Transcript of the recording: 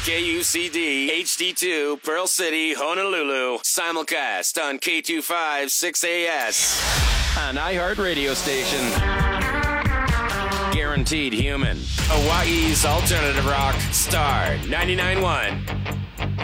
KUCD HD2 Pearl City, Honolulu. Simulcast on K25 6AS. An iHeart radio station. Guaranteed human. Hawaii's alternative rock. Star 99.1.